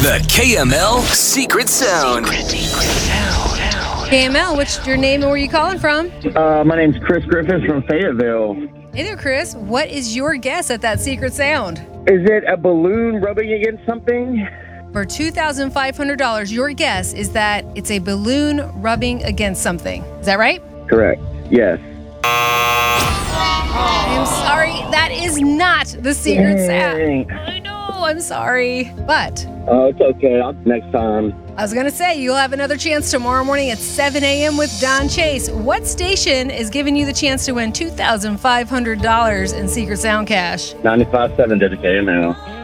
The KML Secret Sound. KML, what's your name and where are you calling from? My name's Chris Griffiths from Fayetteville. Hey there, Chris. What is your guess at that secret sound? Is it a balloon rubbing against something? For $2,500, your guess is that it's a balloon rubbing against something. Is that right? Correct. Yes. I'm sorry. That is not the secret Dang. sound. I know. I'm sorry. But Oh, it's okay. Next time. I was going to say, you'll have another chance tomorrow morning at 7 a.m. with Don Chase. What station is giving you the chance to win $2,500 in Secret Sound cash? 95.7 WKML.